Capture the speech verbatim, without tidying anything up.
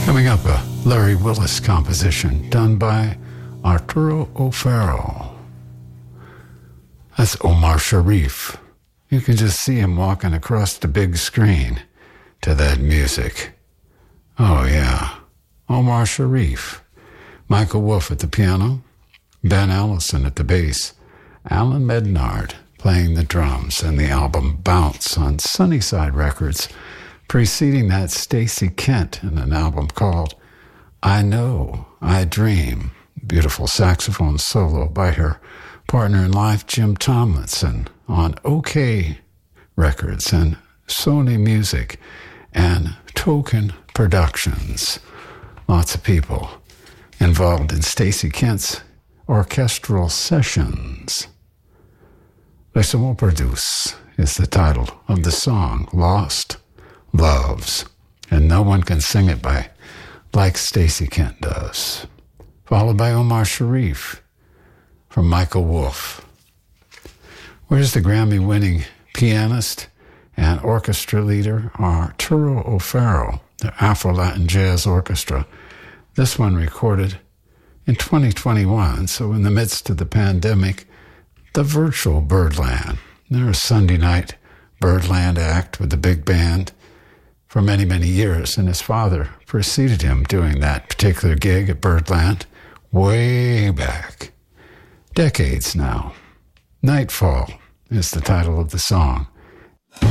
Coming up, a Larry Willis composition done by Arturo O'Farrell. That's Omar Sharif. You can just see him walking across the big screen to that music. Oh, yeah. Omar Sharif. Michael Wolff at the piano. Ben Allison at the bass. Alan Mednard playing the drums, and the album Bounce on Sunnyside Records. Preceding that, Stacey Kent in an album called I Know, I Dream. Beautiful saxophone solo by her partner in life, Jim Tomlinson, on OK Records and Sony Music and Token Productions. Lots of people involved in Stacey Kent's orchestral sessions. Laissez-moi produce is the title of the song, Lost Loves, and no one can sing it by like Stacey Kent does. Followed by Omar Sharif from Michael Wolff. Where's the Grammy-winning pianist and orchestra leader Arturo O'Farrell, the Afro-Latin Jazz Orchestra. This one recorded in twenty twenty-one, so in the midst of the pandemic, the virtual Birdland. They're a Sunday night Birdland act with the big band for many, many years, and his father preceded him doing that particular gig at Birdland way back. Decades now. Nightfall is the title of the song.